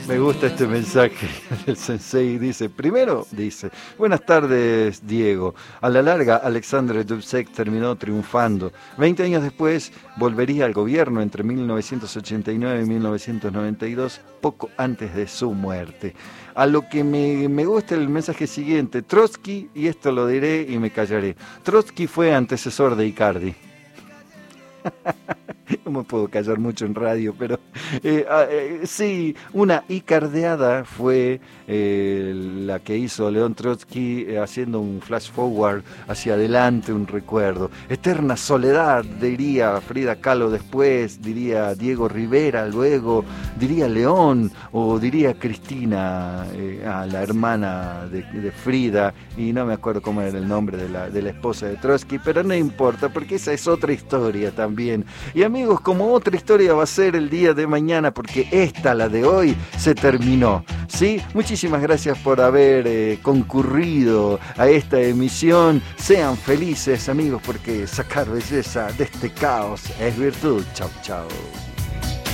Me gusta este mensaje del sensei. Dice, buenas tardes, Diego. A la larga, Alexandre Dubček terminó triunfando. 20 años después, volvería al gobierno entre 1989 y 1992, poco antes de su muerte. A lo que me gusta el mensaje siguiente. Trotsky, y esto lo diré y me callaré, Trotsky fue antecesor de Icardi. No me puedo callar mucho en radio, pero sí, una icardeada fue la que hizo León Trotsky, haciendo un flash forward hacia adelante, un recuerdo. Eterna soledad, diría Frida Kahlo después, diría Diego Rivera luego, diría León, o diría Cristina, la hermana de Frida, y no me acuerdo cómo era el nombre de la esposa de Trotsky, pero no importa, porque esa es otra historia también. Y amigos, como otra historia va a ser el día de mañana, porque esta, la de hoy, se terminó, ¿sí? Muchísimas gracias por haber concurrido a esta emisión. Sean felices, amigos, porque sacar belleza de este caos es virtud. Chau, chau.